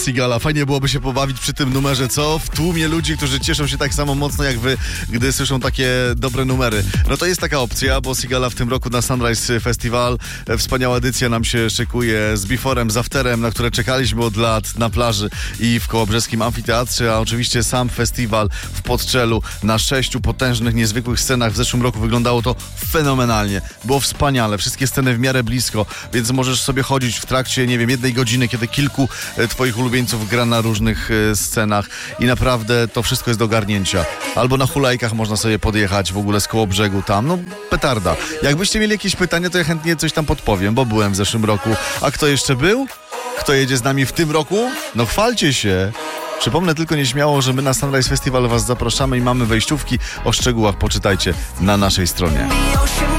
Sigala. Fajnie byłoby się pobawić przy tym numerze, co? W tłumie ludzi, którzy cieszą się tak samo mocno jak wy, gdy słyszą takie dobre numery. No to jest taka opcja, bo Sigala w tym roku na Sunrise Festival. Wspaniała edycja nam się szykuje z beforem, z afterem, na które czekaliśmy od lat na plaży i w Kołobrzeskim Amfiteatrze, a oczywiście sam festiwal w Podczelu na 6 potężnych, niezwykłych scenach. W zeszłym roku wyglądało to fenomenalnie. Było wspaniale. Wszystkie sceny w miarę blisko, więc możesz sobie chodzić w trakcie, nie wiem, 1 godziny, kiedy kilku twoich ulubieńców gra na różnych scenach i naprawdę to wszystko jest do ogarnięcia. Albo na hulajkach można sobie podjechać w ogóle z Kołobrzegu tam. No, petarda. Jakbyście mieli jakieś pytania, to ja chętnie coś tam podpowiem, bo byłem w zeszłym roku. A kto jeszcze był? Kto jedzie z nami w tym roku? No chwalcie się. Przypomnę tylko nieśmiało, że my na Sunrise Festival was zapraszamy i mamy wejściówki. O szczegółach poczytajcie na naszej stronie.